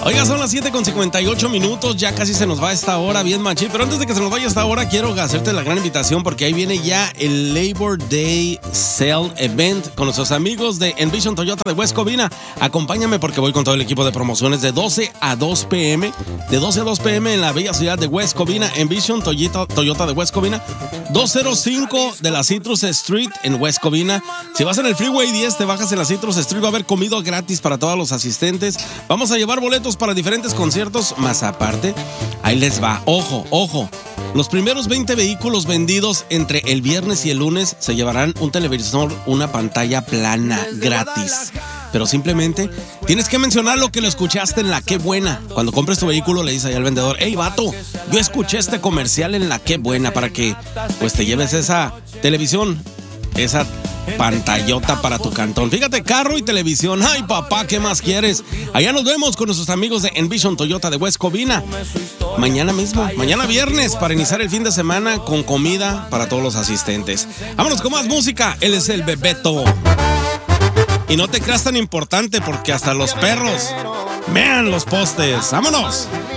Oiga, son las 7:58, ya casi se nos va esta hora, bien machín. Pero antes de que se nos vaya esta hora, quiero hacerte la gran invitación porque ahí viene ya el Labor Day Sale Event con nuestros amigos de Envision Toyota de West Covina. Acompáñame porque voy con todo el equipo de promociones de 12 a 2 p.m. De 12 a 2 p.m. en la bella ciudad de West Covina. Envision Toyota de West Covina, 205 de la Citrus Street en West Covina. Si vas en el Freeway 10, te bajas en la Citrus Street, va a haber comida gratis para todos los asistentes. Vamos a llevar boletos para diferentes conciertos, más aparte, ahí les va. Ojo, los primeros 20 vehículos vendidos entre el viernes y el lunes se llevarán un televisor, una pantalla plana gratis. Pero simplemente tienes que mencionar lo que lo escuchaste en la Qué Buena. Cuando compres tu vehículo le dices ahí al vendedor: hey vato, yo escuché este comercial en la Qué Buena, para que pues te lleves esa televisión, esa pantallota para tu cantón. Fíjate, carro y televisión. Ay, papá, ¿qué más quieres? Allá nos vemos con nuestros amigos de Envision Toyota de West Covina. Mañana mismo, mañana viernes, para iniciar el fin de semana con comida para todos los asistentes. Vámonos con más música. Él es el Bebeto. Y no te creas tan importante porque hasta los perros vean los postes. ¡Vámonos!